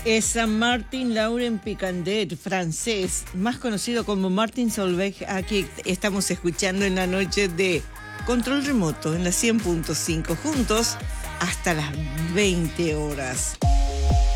Es Martin Laurent Picandet, francés, más conocido como Martin Solveig. Aquí estamos escuchando en la noche de Control Remoto en la 100.5, juntos hasta las 20 horas.